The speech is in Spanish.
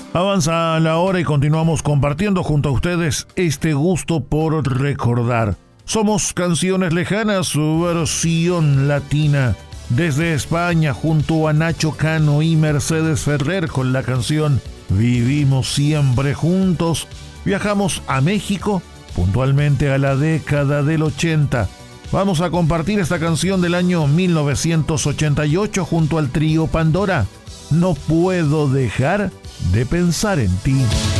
Avanza la hora y continuamos compartiendo junto a ustedes este gusto por recordar. Somos Canciones Lejanas, su versión latina. Desde España, junto a Nacho Cano y Mercedes Ferrer con la canción Vivimos Siempre Juntos, viajamos a México, puntualmente a la década del 80. Vamos a compartir esta canción del año 1988 junto al trío Pandora. No puedo dejar de pensar en ti.